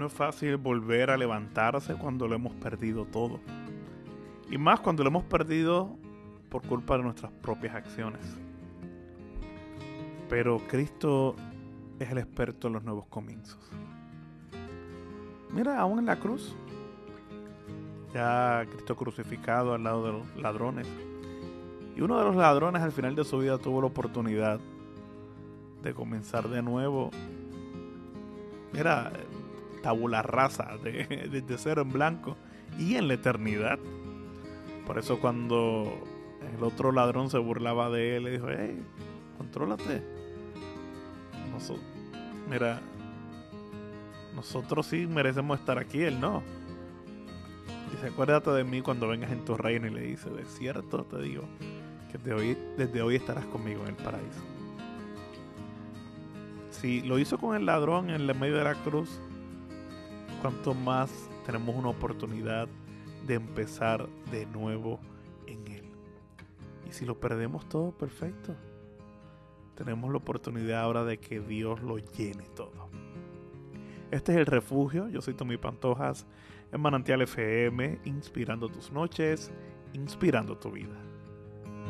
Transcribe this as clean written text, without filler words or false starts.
es fácil volver a levantarse cuando lo hemos perdido todo. Y más cuando lo hemos perdido por culpa de nuestras propias acciones. Pero Cristo es el experto en los nuevos comienzos. Mira, aún en la cruz, ya Cristo crucificado al lado de los ladrones. Y uno de los ladrones al final de su vida tuvo la oportunidad de comenzar de nuevo. Era tabula rasa, de cero en blanco y en la eternidad. Por eso cuando el otro ladrón se burlaba de él, le dijo: hey, contrólate. Mira, nosotros sí merecemos estar aquí, él no. Dice: acuérdate de mí cuando vengas en tu reino. Y le dice: de cierto te digo que desde hoy estarás conmigo en el paraíso. Si lo hizo con el ladrón en el medio de la cruz, cuánto más tenemos una oportunidad de empezar de nuevo en él. Y si lo perdemos todo, perfecto. Tenemos la oportunidad ahora de que Dios lo llene todo. Este es El Refugio. Yo soy Tommy Pantojas en Manantial FM, inspirando tus noches, inspirando tu vida.